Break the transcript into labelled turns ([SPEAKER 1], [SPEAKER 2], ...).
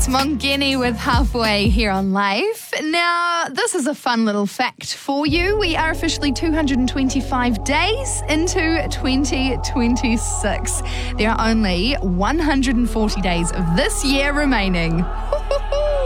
[SPEAKER 1] It's Mongeni with Halfway here on Live. Now, this is a fun little fact for you. We are officially 225 days into 2026. There are only 140 days of this year remaining.